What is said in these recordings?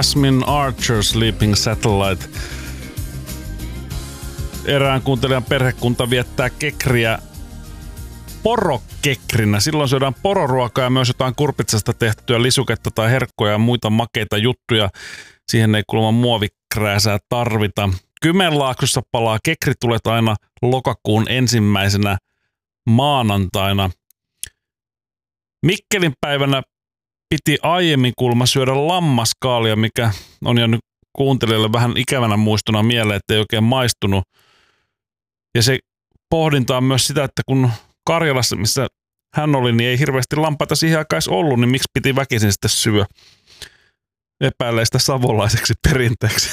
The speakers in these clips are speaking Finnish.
Asmin Archer Sleeping Satellite. Erään kuuntelijan perhekunta viettää kekriä porokekrinä. Silloin syödään pororuokaa ja myös jotain kurpitsasta tehtyä lisuketta tai herkkoja ja muita makeita juttuja. Siihen ei kuulemma muovikrääsää tarvita. Kymenlaaksossa palaa kekritulet aina lokakuun ensimmäisenä maanantaina. Mikkelin päivänä piti aiemmin kuulemma syödä lammaskaalia, mikä on jäänyt kuuntelijalle vähän ikävänä muistona mieleen, että ei oikein maistunut. Ja se pohdinta on myös sitä, että kun Karjalassa, missä hän oli, niin ei hirveästi lampaita siihen aikaan ollut, niin miksi piti väkisin sitten syödä? Epäilee sitä savolaiseksi perinteeksi.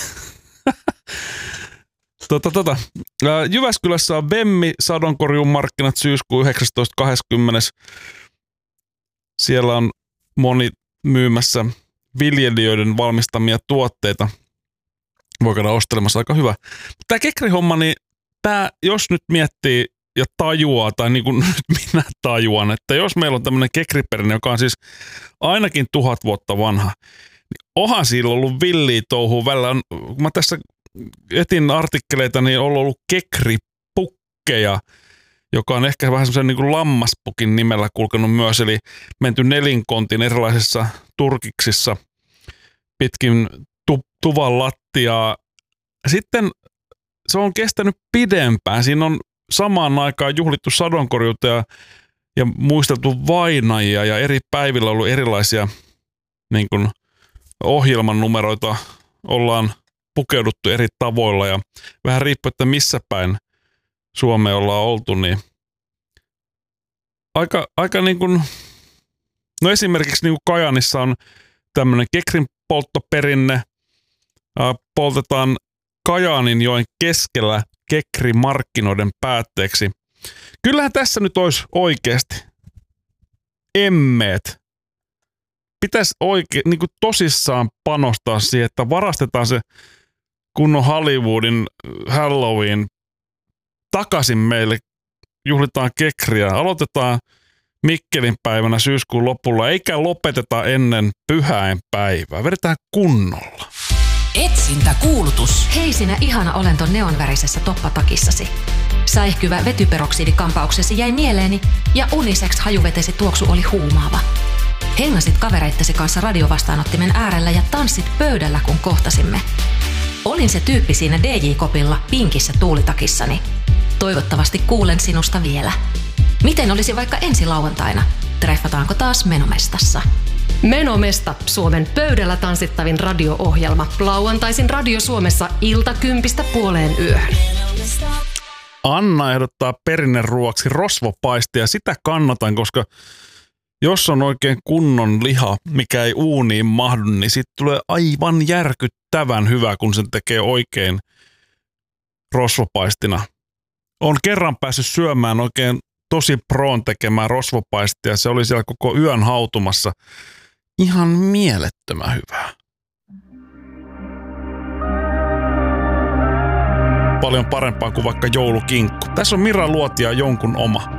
Jyväskylässä on Bemmi sadonkorjuun markkinat syyskuun 19.20. Siellä on moni myymässä viljelijöiden valmistamia tuotteita. Voi käydä ostelemassa, aika hyvä. Tämä kekrihomma, niin tämä, jos nyt miettii ja tajuaa, tai niin kuin nyt minä tajuan, että jos meillä on tämmöinen kekriperinne, joka on siis ainakin 1000 vuotta vanha, niin onhan sillä ollut villiä touhua välillä. Kun mä tässä etin artikkeleita, niin on ollut kekripukkeja, joka on ehkä vähän semmoisen niin kuin lammaspukin nimellä kulkenut myös, eli menty nelinkontin erilaisissa turkiksissa pitkin tuvan lattiaa. Sitten se on kestänyt pidempään. Siinä on samaan aikaan juhlittu sadonkorjuuta ja muisteltu vainajia ja eri päivillä on ollut erilaisia niin kuin ohjelman numeroita. Ollaan pukeuduttu eri tavoilla ja vähän riippuu, että missä päin Suomeen ollaan oltu, niin aika niin kuin, no esimerkiksi niin kuin Kajaanissa on tämmöinen kekrin polttoperinne, poltetaan Kajaaninjoen keskellä kekrimarkkinoiden päätteeksi. Kyllähän tässä nyt olisi oikeasti emmeet. Pitäisi oikein niin kuin tosissaan panostaa siihen, että varastetaan se kunnon Hollywoodin Halloween takaisin meille, juhlitaan kekriä, aloitetaan Mikkelin päivänä syyskuun lopulla, eikä lopeteta ennen pyhäinpäivää. Vedetään kunnolla. Etsintäkuulutus. Hei sinä ihana olento neonvärisessä toppatakissasi. Säihkyvä vetyperoksidikampauksesi jäi mieleeni ja unisex hajuvetesi tuoksu oli huumaava. Hengasit kavereittesi kanssa radiovastaanottimen äärellä ja tanssit pöydällä, kun kohtasimme. Olin se tyyppi siinä DJ-kopilla pinkissä tuulitakissani. Toivottavasti kuulen sinusta vielä. Miten olisi vaikka ensi lauantaina? Treffataanko taas Menomestassa? Menomesta, Suomen pöydällä tanssittavin radio-ohjelma. Lauantaisin Radio Suomessa 1:00–2:00. Anna ehdottaa perinneruoksi rosvopaistia. Sitä kannatan, koska jos on oikein kunnon liha, mikä ei uuniin mahdu, niin siitä tulee aivan järkyttävän hyvä, kun sen tekee oikein rosvopaistina. On kerran päässyt syömään oikein tosi proon tekemään rosvopaistia. Se oli siellä koko yön hautumassa. Ihan mielettömän hyvää. Paljon parempaa kuin vaikka joulukinkku. Tässä on Mira Luotia jonkun oma.